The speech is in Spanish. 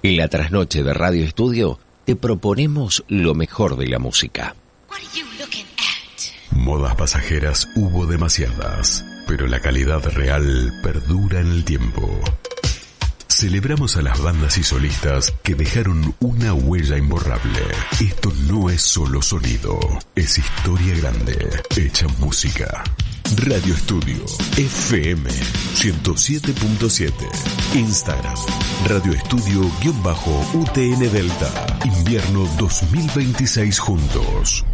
En la trasnoche de Radio Estudio te proponemos lo mejor de la música. Modas pasajeras hubo demasiadas, pero la calidad real perdura en el tiempo. Celebramos a las bandas y solistas que dejaron una huella imborrable. Esto no es solo sonido, es historia grande, hecha música. Radio Estudio, FM 107.7. Instagram, Radio Estudio-UTN Delta. Invierno 2026 juntos.